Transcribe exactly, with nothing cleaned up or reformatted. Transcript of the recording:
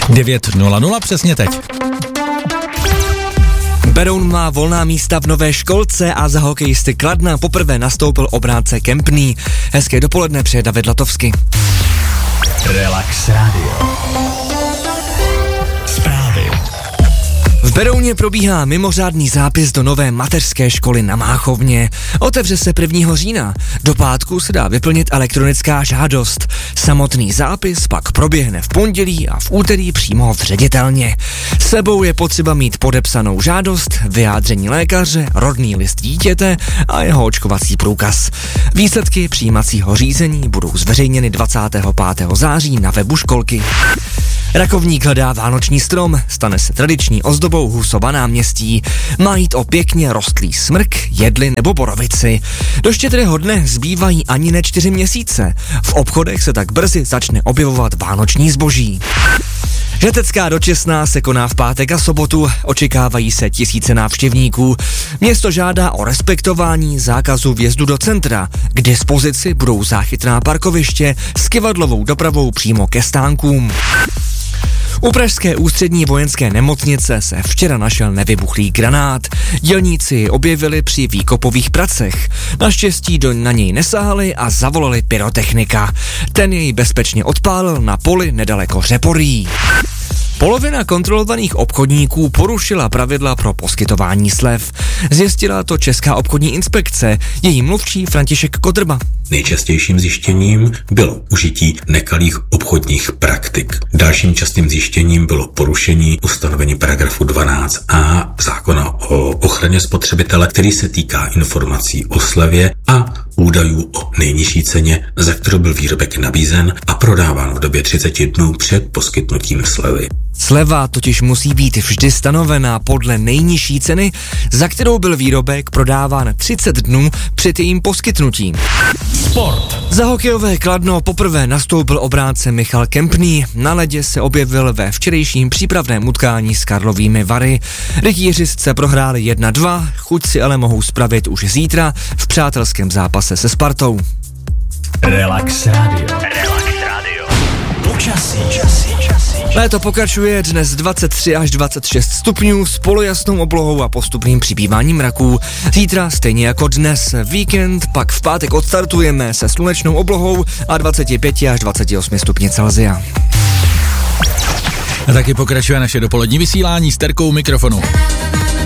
devět nula nula přesně teď. Beroun má volná místa v nové školce a za hokejisty Kladna poprvé nastoupil obránce Kempný. Hezké dopoledne, přeje David Latovsky. Relax Radio. Zprávy. V Berouně probíhá mimořádný zápis do nové mateřské školy na Máchovně. Otevře se prvního října. Do pátku se dá vyplnit elektronická žádost. Samotný zápis pak proběhne v pondělí a v úterý přímo v ředitelně. S sebou je potřeba mít podepsanou žádost, vyjádření lékaře, rodný list dítěte a jeho očkovací průkaz. Výsledky přijímacího řízení budou zveřejněny dvacátého pátého září na webu školky. Rakovník hledá vánoční strom, stane se tradiční ozdobou Husova náměstí. Má jít o pěkně rostlý smrk, jedli nebo borovici. Do Štědrého dne zbývají ani ne čtyři měsíce. V obchodech se tak brzy začne objevovat vánoční zboží. Žatecká dočesná se koná v pátek a sobotu, očekávají se tisíce návštěvníků. Město žádá o respektování zákazu vjezdu do centra. K dispozici budou záchytná parkoviště s kyvadlovou dopravou přímo ke stánkům. U pražské ústřední vojenské nemocnice se včera našel nevybuchlý granát. Dělníci objevili při výkopových pracech. Naštěstí do na něj nesahali a zavolali pyrotechnika. Ten jej bezpečně odpálil na poli nedaleko Řeporyjí. Polovina kontrolovaných obchodníků porušila pravidla pro poskytování slev. Zjistila to Česká obchodní inspekce, její mluvčí František Kodrba. Nejčastějším zjištěním bylo užití nekalých obchodních praktik. Dalším častým zjištěním bylo porušení ustanovení paragrafu dvanáct a zákona o ochraně spotřebitele, který se týká informací o slevě a údajů o nejnižší ceně, za kterou byl výrobek nabízen a prodáván v době třicet dnů před poskytnutím slevy. Sleva totiž musí být vždy stanovená podle nejnižší ceny, za kterou byl výrobek prodáván třicet dnů před jejím poskytnutím. Sport. Za hokejové Kladno poprvé nastoupil obránce Michal Kempný. Na ledě se objevil ve včerejším přípravném utkání s Karlovými Vary. Rytířisce prohráli jedna dva, chuť si ale mohou spravit už zítra v přátelském zápase se Spartou. Relax Radio. Relax Radio. Počasí. Časí, časí. Léto pokračuje, dnes dvacet tři až dvacet šest stupňů s polojasnou oblohou a postupným přibýváním mraků. Zítra stejně jako dnes víkend, pak v pátek odstartujeme se slunečnou oblohou a dvacet pět až dvacet osm stupňů Celsia. A taky pokračuje naše dopolední vysílání s Terkou mikrofonu.